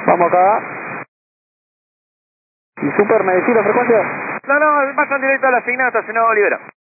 Vamos acá. ¿Y Super, me decís la frecuencia? No, vayan directo a la asignada, estacionado Olivera.